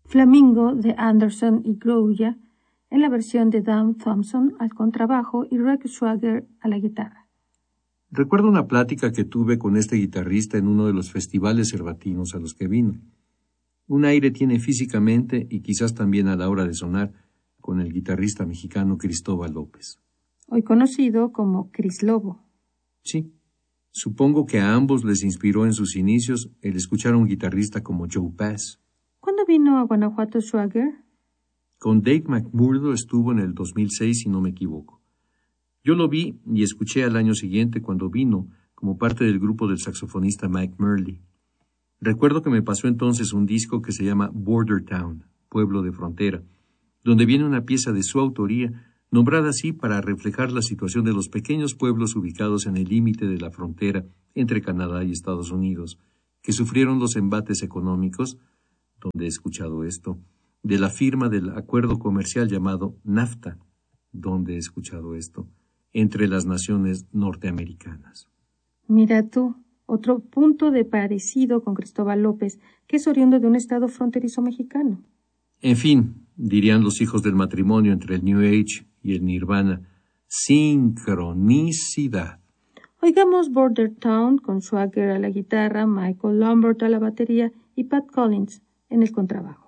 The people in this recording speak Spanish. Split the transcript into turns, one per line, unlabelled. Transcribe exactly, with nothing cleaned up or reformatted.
Flamingo de Anderson y Grouya, en la versión de Dan Thompson al contrabajo y Rex Schwager a la guitarra.
Recuerdo una plática que tuve con este guitarrista en uno de los festivales cervatinos a los que vino. Un aire tiene físicamente y quizás también a la hora de sonar con el guitarrista mexicano Cristóbal López.
Hoy conocido como Cris Lobo.
Sí, supongo que a ambos les inspiró en sus inicios el escuchar a un guitarrista como Joe Pass.
¿Cuándo vino a Guanajuato Schwager?
Con Dave McMurdo estuvo en el dos mil seis, si no me equivoco. Yo lo vi y escuché al año siguiente cuando vino como parte del grupo del saxofonista Mike Merle. Recuerdo que me pasó entonces un disco que se llama Border Town, Pueblo de Frontera, donde viene una pieza de su autoría, nombrada así para reflejar la situación de los pequeños pueblos ubicados en el límite de la frontera entre Canadá y Estados Unidos, que sufrieron los embates económicos, donde he escuchado esto, de la firma del acuerdo comercial llamado NAFTA, donde he escuchado esto, entre las naciones norteamericanas.
Mira tú, otro punto de parecido con Cristóbal López, que es oriundo de un estado fronterizo mexicano.
En fin, dirían los hijos del matrimonio entre el New Age y el Nirvana, sincronicidad.
Oigamos Border Town con Schwager a la guitarra, Michael Lambert a la batería y Pat Collins en el contrabajo.